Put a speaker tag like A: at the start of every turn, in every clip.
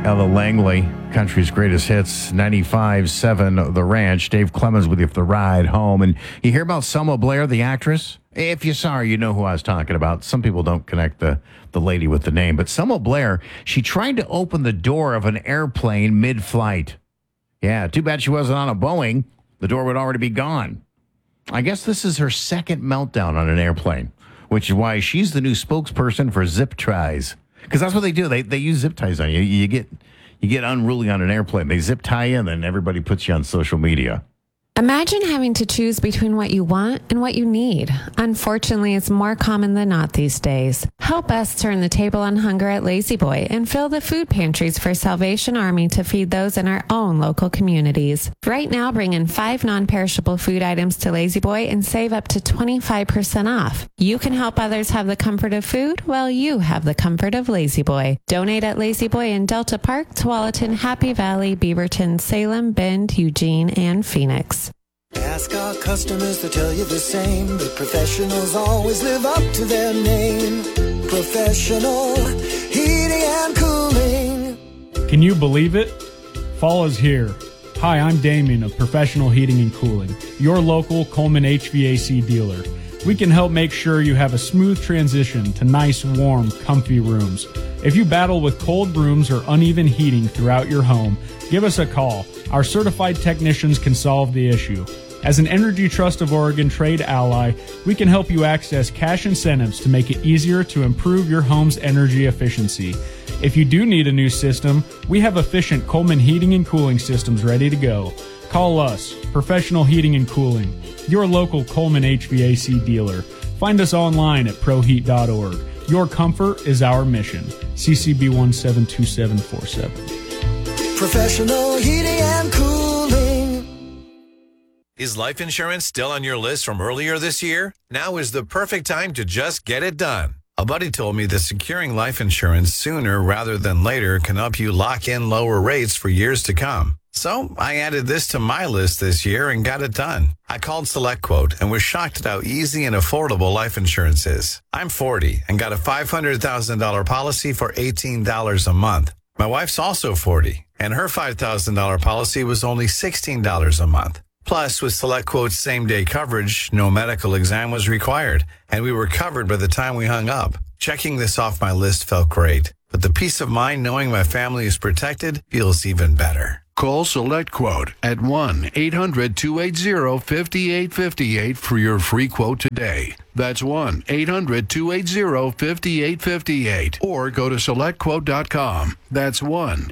A: Ella Langley, country's greatest hits, 95.7 The Ranch. Dave Clemens with you for the ride home. And you hear about Selma Blair, the actress? If you saw her, you know who I was talking about. Some people don't connect the lady with the name. But Selma Blair, she tried to open the door of an airplane mid-flight. Yeah, too bad she wasn't on a Boeing. The door would already be gone. I guess this is her second meltdown on an airplane, which is why she's the new spokesperson for zip ties. Because that's what they do. They use zip ties on you. You get unruly on an airplane. They zip tie you, and then everybody puts you on social media.
B: Imagine having to choose between what you want and what you need. Unfortunately, it's more common than not these days. Help us turn the table on hunger at Lazy Boy and fill the food pantries for Salvation Army to feed those in our own local communities. Right now, bring in 5 non-perishable food items to Lazy Boy and save up to 25% off. You can help others have the comfort of food while you have the comfort of Lazy Boy. Donate at Lazy Boy in Delta Park, Tualatin, Happy Valley, Beaverton, Salem, Bend, Eugene, and Phoenix.
C: Ask our customers to tell you the same. The professionals always live up to their name. Professional Heating and Cooling.
D: Can you believe it? Fall is here. Hi, I'm Damien of Professional Heating and Cooling, your local Coleman HVAC dealer. We can help make sure you have a smooth transition to nice, warm, comfy rooms. If you battle with cold rooms or uneven heating throughout your home, give us a call. Our certified technicians can solve the issue. As an Energy Trust of Oregon trade ally, we can help you access cash incentives to make it easier to improve your home's energy efficiency. If you do need a new system, we have efficient Coleman heating and cooling systems ready to go. Call us, Professional Heating and Cooling, your local Coleman HVAC dealer. Find us online at proheat.org. Your comfort is our mission. CCB 172747.
C: Professional Heating and Cooling.
E: Is life insurance still on your list from earlier this year? Now is the perfect time to just get it done. A buddy told me that securing life insurance sooner rather than later can help you lock in lower rates for years to come. So I added this to my list this year and got it done. I called SelectQuote and was shocked at how easy and affordable life insurance is. I'm 40 and got a $500,000 policy for $18 a month. My wife's also 40, and her $5,000 policy was only $16 a month. Plus, with SelectQuote's same-day coverage, no medical exam was required, and we were covered by the time we hung up. Checking this off my list felt great, but the peace of mind knowing my family is protected feels even better.
F: Call SelectQuote at 1-800-280-5858 for your free quote today. That's 1-800-280-5858. Or go to SelectQuote.com. That's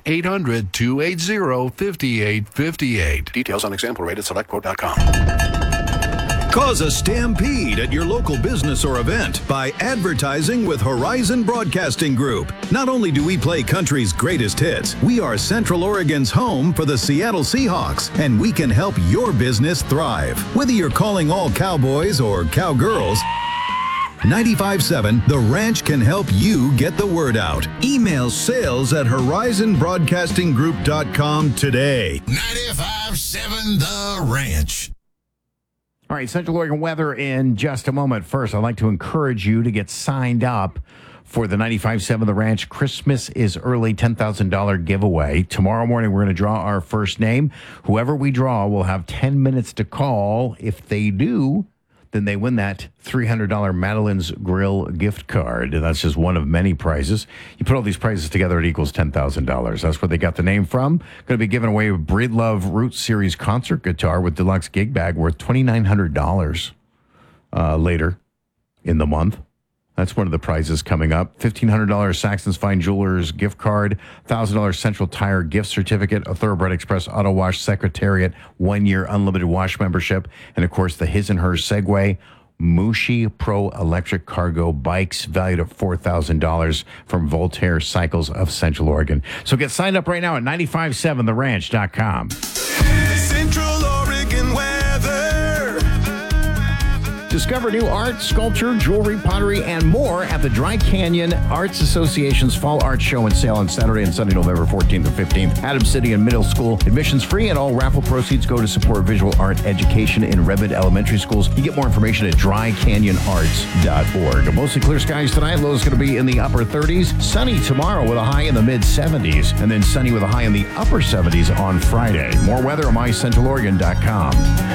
F: 1-800-280-5858. Details on example rate at SelectQuote.com.
G: Cause a stampede at your local business or event by advertising with Horizon Broadcasting Group. Not only do we play country's greatest hits, we are Central Oregon's home for the Seattle Seahawks, and we can help your business thrive. Whether you're calling all cowboys or cowgirls, 95.7 The Ranch can help you get the word out. Email sales at horizonbroadcastinggroup.com today.
E: 95.7 The Ranch.
A: All right, Central Oregon weather in just a moment. First, I'd like to encourage you to get signed up for the 95.7 The Ranch Christmas is Early $10,000 giveaway. Tomorrow morning, we're going to draw our first name. Whoever we draw will have 10 minutes to call. If they do, then they win that $300 Madeline's Grill gift card. That's just one of many prizes. You put all these prizes together, it equals $10,000. That's where they got the name from. Going to be giving away a Breedlove Roots Series concert guitar with deluxe gig bag worth $2,900 later in the month. That's one of the prizes coming up. $1,500 Saxon's Fine Jewelers gift card, $1,000 Central Tire gift certificate, a Thoroughbred Express Auto Wash Secretariat, 1-year unlimited wash membership, and of course the His and Hers Segway, Mushi Pro Electric Cargo bikes valued at $4,000 from Voltaire Cycles of Central Oregon. So get signed up right now at 957theranch.com.
H: Central Oregon weather.
A: Discover new art, sculpture, jewelry, pottery, and more at the Dry Canyon Arts Association's Fall Art Show and Sale on Saturday and Sunday, November 14th and 15th. Adams City and Middle School. Admissions free, and all raffle proceeds go to support visual art education in Redmond elementary schools. You get more information at drycanyonarts.org. Mostly clear skies tonight. Low is going to be in the upper 30s. Sunny tomorrow with a high in the mid 70s. And then sunny with a high in the upper 70s on Friday. More weather on mycentraloregon.com.